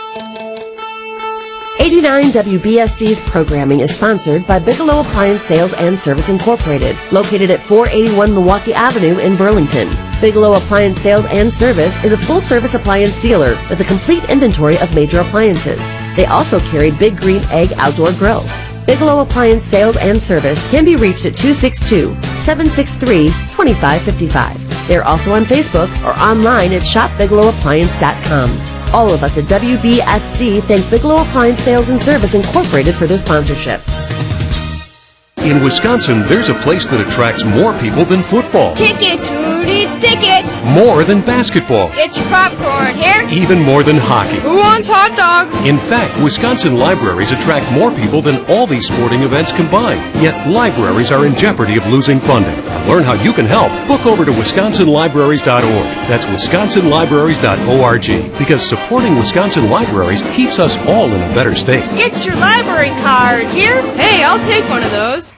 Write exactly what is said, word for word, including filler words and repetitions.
eighty-nine W B S D's programming is sponsored by Bigelow Appliance Sales and Service Incorporated, located at four eighty-one Milwaukee Avenue in Burlington. Bigelow Appliance Sales and Service is a full-service appliance dealer with a complete inventory of major appliances. They also carry Big Green Egg outdoor grills. Bigelow Appliance Sales and Service can be reached at two six two, seven six three, two five five five. They're also on Facebook or online at shop bigelow appliance dot com. All of us at W B S D thank Bigelow Appliance Sales and Service Incorporated for their sponsorship. In Wisconsin, there's a place that attracts more people than football. Tickets! Who needs tickets? More than basketball. Get your popcorn here. Even more than hockey. Who wants hot dogs? In fact, Wisconsin libraries attract more people than all these sporting events combined. Yet libraries are in jeopardy of losing funding. To learn how you can help, book over to wisconsin libraries dot org. That's wisconsin libraries dot org. Because supporting Wisconsin libraries keeps us all in a better state. Get your library card here. Hey, I'll take one of those.